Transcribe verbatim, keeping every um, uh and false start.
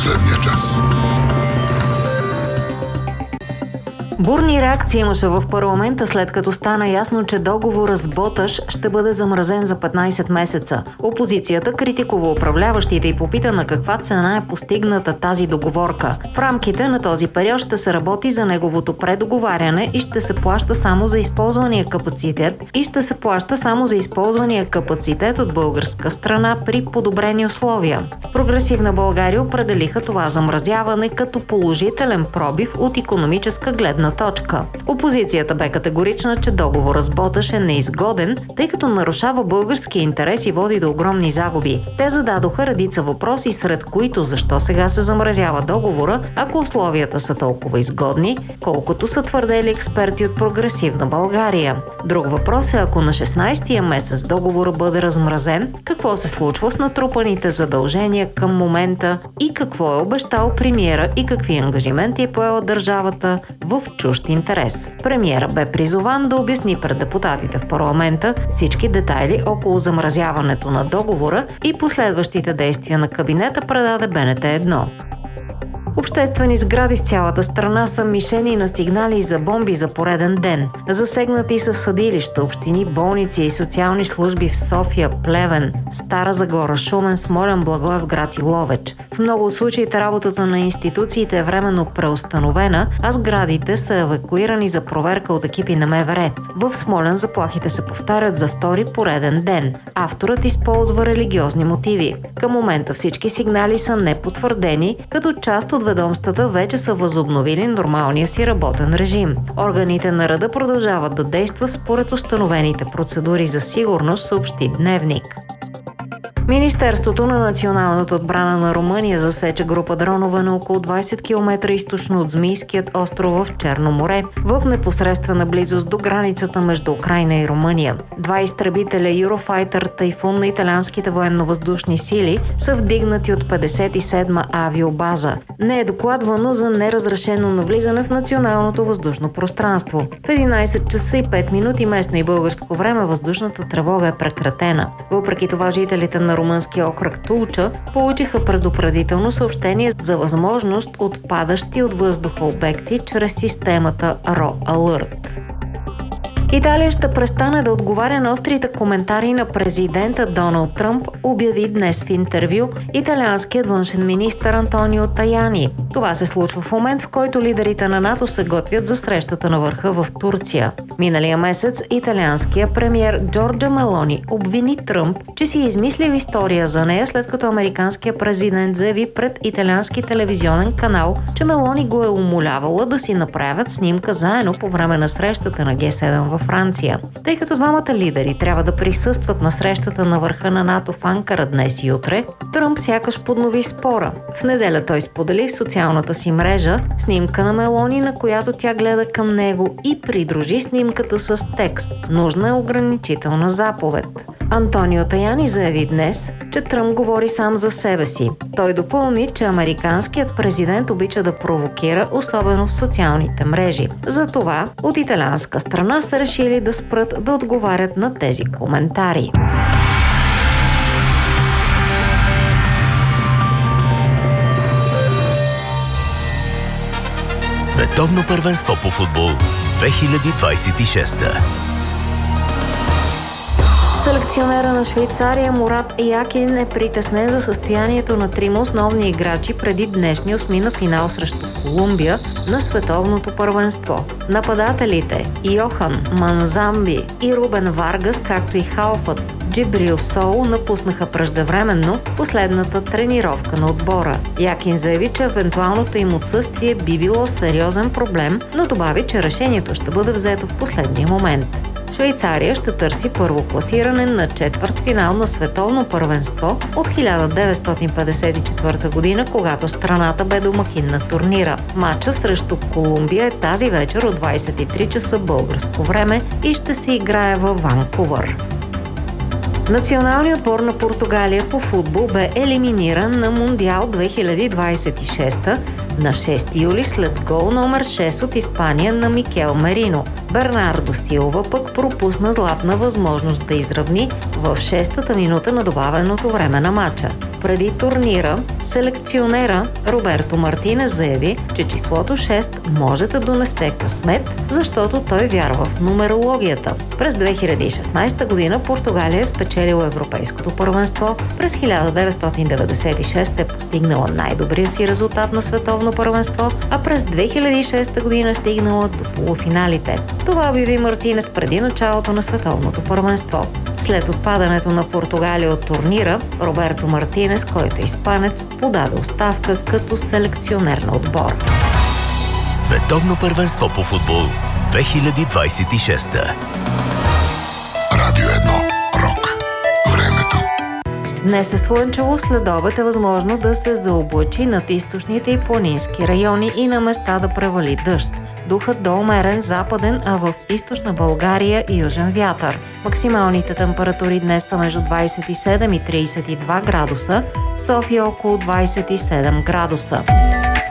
последния час. Бурни реакции имаше в парламента, след като стана ясно, че договорът с Боташ ще бъде замразен за петнайсет месеца. Опозицията критикува управляващите и попита на каква цена е постигната тази договорка. В рамките на този период ще се работи за неговото предоговаряне и ще се плаща само за използвания капацитет и ще се плаща само за използвания капацитет от българска страна при подобрени условия. Прогресивна България определиха това замразяване като положителен пробив от икономическа гледна точка. Опозицията бе категорична, че договорът с Боташ е неизгоден, тъй като нарушава българския интерес и води до огромни загуби. Те зададоха редица въпроси, сред които защо сега се замразява договора, ако условията са толкова изгодни, колкото са твърдели експерти от Прогресивна България. Друг въпрос е, ако на шестнайсетия месец договорът бъде размразен, какво се случва с натрупаните задължения към момента и какво е обещал премиера и какви ангажименти е поела държавата в чужд интерес. Премиера бе призован да обясни пред депутатите в парламента всички детайли около замразяването на договора и последващите действия на кабинета, предаде Б Н Т едно. Обществени сгради в цялата страна са мишени на сигнали за бомби за пореден ден. Засегнати са съдилища, общини, болници и социални служби в София, Плевен, Стара Загора, Шумен, Смолян, Благоевград и Ловеч. В много от случаите работата на институциите е временно преустановена, а сградите са евакуирани за проверка от екипи на М В Р. В Смолян заплахите се повтарят за втори пореден ден. Авторът използва религиозни мотиви. Към момента всички сигнали са непотвърдени, като част от ведомствата вече са възобновили нормалния си работен режим. Органите на реда продължават да действат според установените процедури за сигурност, съобщи Дневник. Министерството на националната отбрана на Румъния засече група дронове на около двайсет километра източно от Змийският остров в Черно море, в непосредствена близост до границата между Украйна и Румъния. Два изтребителя Eurofighter Тайфун на италианските военновъздушни сили са вдигнати от петдесет и седма авиобаза. Не е докладвано за неразрешено навлизане в националното въздушно пространство. В единайсет часа и пет минути местно и българско време въздушната тревога е прекратена. Въпреки това жителите на румънския окръг Тулча получиха предупредително съобщение за възможност от падащи от въздуха обекти чрез системата Ро Алърт. Италия ще престане да отговаря на острите коментари на президента Доналд Тръмп, обяви днес в интервю италианският външен министър Антонио Таяни. Това се случва в момент, в който лидерите на НАТО се готвят за срещата на върха в Турция. Миналия месец италианският премиер Джорджа Мелони обвини Тръмп, че си е измислил история за нея, след като американският президент заяви пред италиански телевизионен канал, че Мелони го е умолявала да си направят снимка заедно по време на срещата на Г седем във Франция. Тъй като двамата лидери трябва да присъстват на срещата на върха на НАТО в Анкара днес и утре, Тръмп сякаш поднови спора. В неделя той сподели в социалната си мрежа снимка на Мелони, на която тя гледа към него, и придружи снимката с текст: "Нужна е ограничителна заповед". Антонио Таяни заяви днес, че Тръмп говори сам за себе си. Той допълни, че американският президент обича да провокира, особено в социалните мрежи. Затова от италианска страна са решили да спрат да отговарят на тези коментари. Световно първенство по футбол две хиляди двайсет и шеста. Селекционера на Швейцария Мурат Якин е притеснен за състоянието на трима основни играчи преди днешния осмина финал срещу Колумбия на световното първенство. Нападателите Йохан Манзамби и Рубен Варгас, както и халфът Джибрил Соу, напуснаха преждевременно последната тренировка на отбора. Якин заяви, че евентуалното им отсъствие би било сериозен проблем, но добави, че решението ще бъде взето в последния момент. Швейцария ще търси първо класиране на четвъртфинал на световно първенство от хиляда деветстотин петдесет и четвърта година, когато страната бе домакин на турнира. Матчът срещу Колумбия е тази вечер от двайсет и три часа българско време и ще се играе във Ванкувър. Националният отбор на Португалия по футбол бе елиминиран на Мондиал две хиляди двайсет и шеста на шести юли след гол номер шест от Испания на Микел Мерино. Бернардо Силва пък пропусна златна възможност да изравни в шестата минута на добавеното време на матча. Преди турнира Селекционера Роберто Мартинес заяви, че числото шест може да донесе късмет, защото той вярва в нумерологията. През две хиляди и шестнадесета година Португалия е спечелила Европейското първенство, през хиляда деветстотин деветдесет и шеста е постигнала най-добрия си резултат на световно първенство, а през две хиляди и шеста година е стигнала до полуфиналите. Това обяви Мартинес преди началото на световното първенство. След отпадането на Португалия от турнира, Роберто Мартинес, който е испанец, подаде оставка като селекционер на отбора. Световно първенство по футбол две хиляди двадесет и шеста. Радио едно. Рок. Времето. Днес е слънчево, след обед е възможно да се заоблачи над източните и планински райони и на места да превали дъжд. Духът до умерен западен, а в източна България и южен вятър. Максималните температури днес са между двадесет и седем и тридесет и два градуса, София около двадесет и седем градуса.